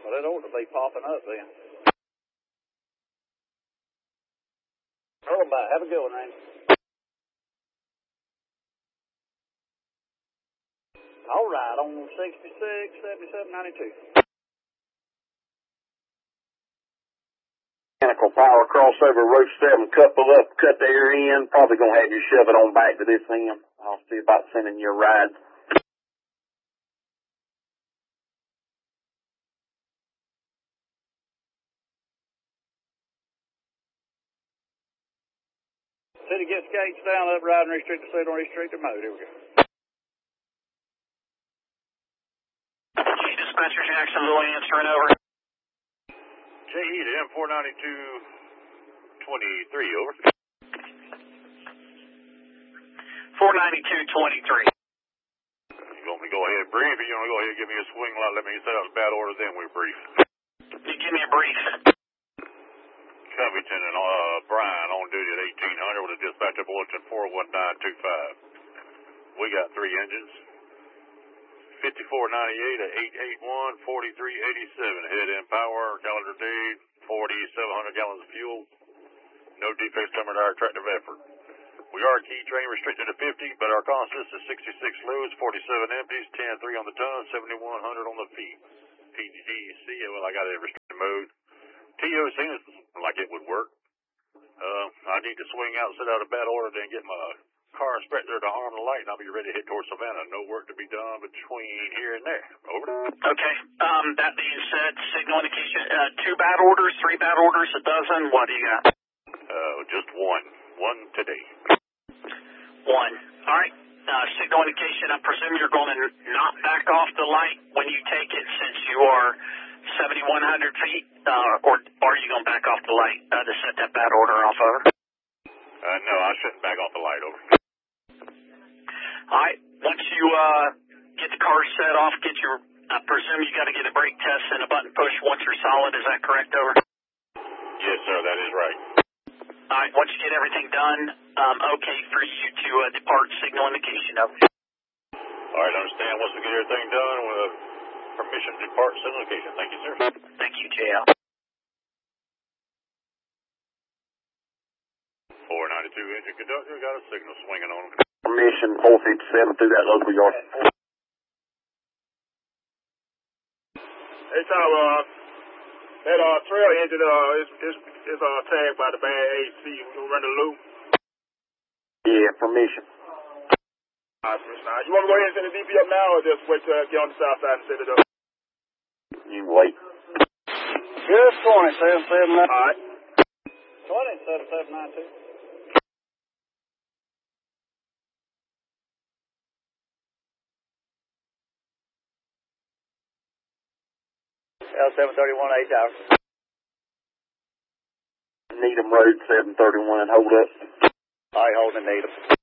Well, it ought to be popping up then. Bye. Have a good one, Randy. All right, on 66, 77, 92. Mechanical power crossover, row 7, couple up, cut the air in. Probably going to have you shove it on back to this end. I'll see about sending you a ride. City gets gates down, up, riding restricted, signal restricted mode. Here we go. Dispatcher Jacksonville answering over. JE to M492-23, over. 492-23. You want me to go ahead and brief, or you want to go ahead and give me a swing light, let me set out a bad order, then we brief? You give me a brief. Covington and Brian on duty at 1800 with a dispatcher bulletin 41925. We got 3 engines. 5498 at 881, 4387. Head in power, calendar date, 4,700 gallons of fuel. No defects coming to our tractive effort. We are key train restricted to 50, but our consist is 66 loads, 47 empties, 10-3 on the ton, 7,100 on the feet. PGC, well, I got it in restricted mode. TO seems like it would work. I need to swing out, set out a bad order, then get my car inspector to arm the light, and I'll be ready to hit towards Savannah. No work to be done between here and there. Over. Okay. That being said, signal indication, 2 bad orders, 3 bad orders, a dozen. What do you got? Just one. One today. 1. All right. Signal indication, I presume you're going to not back off the light when you take it since you are 7,100 feet, or are you going to back off the light to set that bad order off over? No, I shouldn't back off the light, over. All right. Once you get the car set off, I presume you got to get a brake test and a button push once you're solid. Is that correct, over? Yes, sir, that is right. All right. Once you get everything done, okay for you to depart signal indication, over. All right, understand. Once we get everything done, with permission to depart signal indication. Thank you, sir. Thank you, JL. 492 engine conductor, got a signal swinging on him. Permission 457 through that local yard. Hey, Tom, that trail engine is tagged by the band AC. We gonna run the loop. Yeah, permission. You want to go ahead and send the DP up now, or just wait till I get on the south side and set it up? You wait. Good 2779. All right. 2792. L731 8 hours. Needham Road 731, hold up. All right, holding Needham.